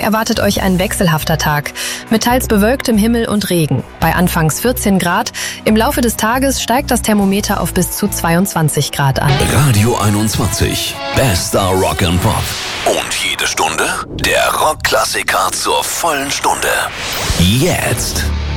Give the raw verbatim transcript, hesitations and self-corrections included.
erwartet euch ein wechselhafter Tag mit teils bewölktem Himmel und Regen. Bei anfangs vierzehn Grad. Im Laufe des Tages steigt das Thermometer auf bis zu zweiundzwanzig Grad an. Radio einundzwanzig. Bester Rock and Pop. Und jede Stunde der Rockklassiker zur vollen Stunde. Jetzt.